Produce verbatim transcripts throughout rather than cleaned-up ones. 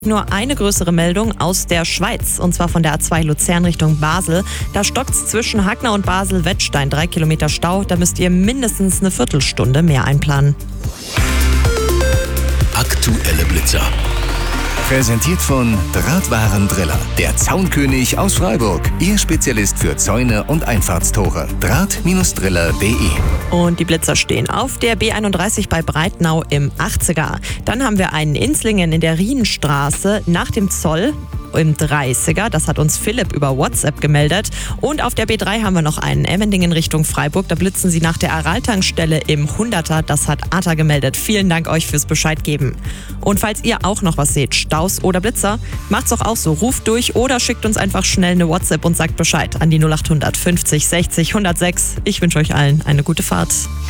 Nur eine größere Meldung aus der Schweiz, und zwar von der A zwei Luzern Richtung Basel. Da stockt's zwischen Hackner und Basel-Wettstein, drei Kilometer Stau. Da müsst ihr mindestens eine Viertelstunde mehr einplanen. Aktuelle Blitzer. Präsentiert von Drahtwarendriller, der Zaunkönig aus Freiburg. Ihr Spezialist für Zäune und Einfahrtstore. Draht-Driller punkt de. Und die Blitzer stehen auf der B einunddreißig bei Breitnau im achtziger. Dann haben wir einen Inslingen in der Rienstraße nach dem Zoll im dreißiger. Das hat uns Philipp über WhatsApp gemeldet. Und auf der B drei haben wir noch einen Emmendingen Richtung Freiburg. Da blitzen sie nach der Aral-Tankstelle im hunderter. Das hat Ata gemeldet. Vielen Dank euch fürs Bescheid geben. Und falls ihr auch noch was seht, Staus oder Blitzer, macht's doch auch so. Ruft durch oder schickt uns einfach schnell eine WhatsApp und sagt Bescheid an die null acht hundert fünfzig sechzig hundertsechs. Ich wünsche euch allen eine gute Fahrt.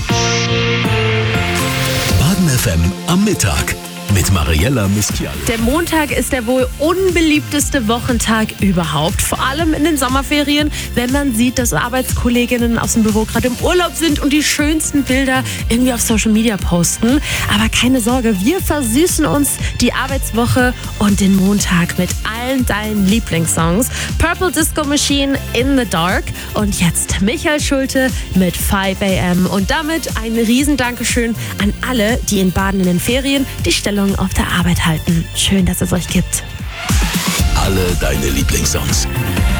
Baden F M am Mittag mit Mariella Miskial. Der Montag ist der wohl unbeliebteste Wochentag überhaupt. Vor allem in den Sommerferien, wenn man sieht, dass Arbeitskolleginnen aus dem Büro gerade im Urlaub sind und die schönsten Bilder irgendwie auf Social Media posten. Aber keine Sorge, wir versüßen uns die Arbeitswoche und den Montag mit allen deinen Lieblingssongs. Purple Disco Machine, In the Dark. Und jetzt Michael Schulte mit five a m. Und damit ein riesen Dankeschön an alle, die in Baden in den Ferien die Stellung auf der Arbeit halten. Schön, dass es euch gibt. Alle deine Lieblingssongs.